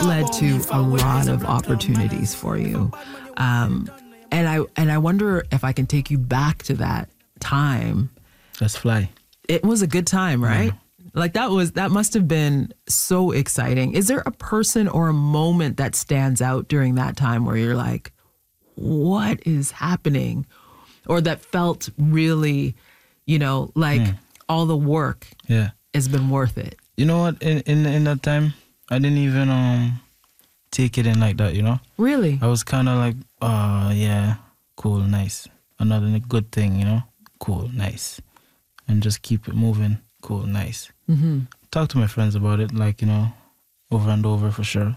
led to a lot of opportunities for you. And I wonder if I can take you back to that time. Let's fly. It was a good time, right? Like that must have been so exciting. Is there a person or a moment that stands out during that time where you're like, what is happening? Or that felt really, like all the work has been worth it. You know what? In that time, I didn't even take it in like that, Really? I was kind of like, yeah, cool, nice. Another good thing, cool, nice. And just keep it moving, cool, nice. Mm-hmm. Talk to my friends about it, like, over and over for sure.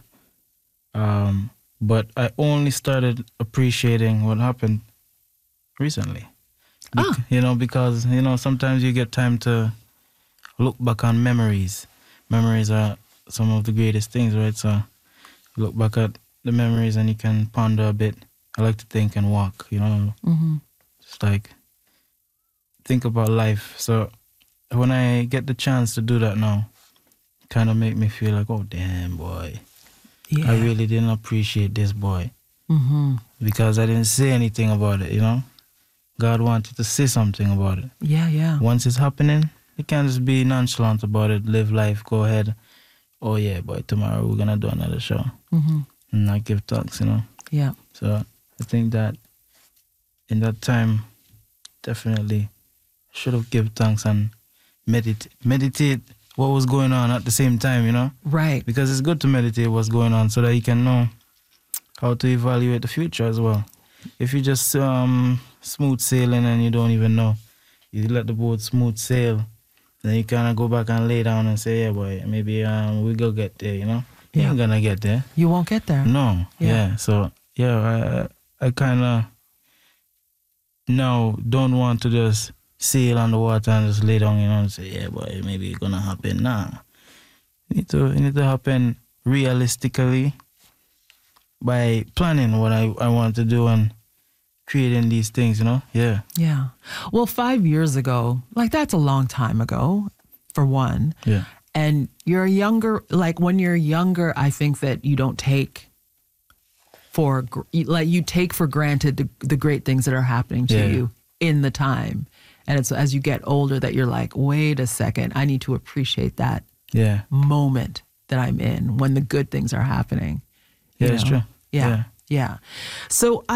But I only started appreciating what happened recently. Because, sometimes you get time to look back on memories. Memories are some of the greatest things, right? So you look back at the memories and you can ponder a bit. I like to think and walk, Mm-hmm. Just like think about life. So when I get the chance to do that now, it kind of make me feel like, oh, damn, boy. Yeah. I really didn't appreciate this, boy. Mm-hmm. Because I didn't say anything about it, God wanted to say something about it. Yeah, yeah. Once it's happening, you can't just be nonchalant about it, live life, go ahead. Oh, yeah, boy, tomorrow we're going to do another show. Mm-hmm. And not give talks, Yeah. So I think that in that time, definitely should have given thanks and meditate what was going on at the same time, Right. Because it's good to meditate what's going on so that you can know how to evaluate the future as well. If you just smooth sailing and you don't even know, you let the boat smooth sail, then you kind of go back and lay down and say, yeah, boy, maybe we go get there, You ain't gonna get there. You won't get there. No. Yeah. Yeah. So, yeah, I kind of now don't want to just sail on the water and just lay down, and say, yeah, boy, maybe it's gonna happen. Nah. It need to happen realistically by planning what I want to do and creating these things, Yeah. Yeah. Well, 5 years ago, that's a long time ago, for one. Yeah. And you're younger, when you're younger, I think that you don't take you take for granted the great things that are happening to you in the time. And it's as you get older that you're like, wait a second, I need to appreciate that moment that I'm in when the good things are happening. Yeah, it's true. Yeah. So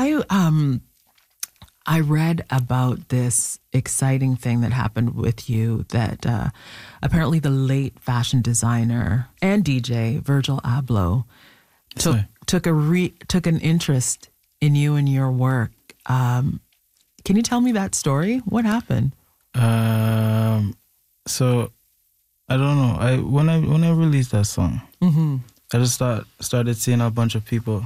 I read about this exciting thing that happened with you that apparently the late fashion designer and DJ Virgil Abloh took an interest in you and your work. Can you tell me that story? What happened? So I don't know. When I released that song, I just started seeing a bunch of people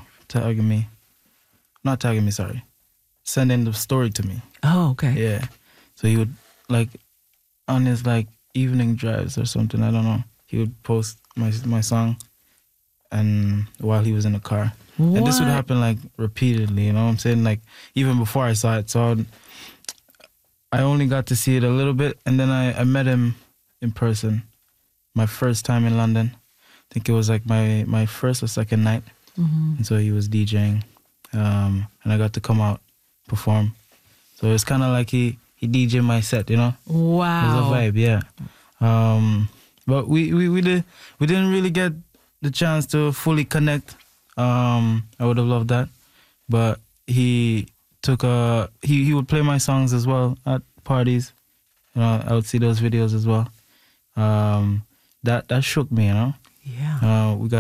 sending the story to me. Oh, okay. Yeah. So he would on his evening drives or something, I don't know. He would post my song and while he was in the car. What? And this would happen repeatedly, you know what I'm saying? Even before I saw it. So I only got to see it a little bit and then I met him in person my first time in London. I think it was my first or second night. Mm-hmm. And so he was DJing. And I got to come out, perform. So it's kind of like he DJed my set, Wow. It was a vibe, yeah. But we didn't really get the chance to fully connect. I would have loved that. But he he would play my songs as well at parties. I would see those videos as well. That shook me, Yeah. We got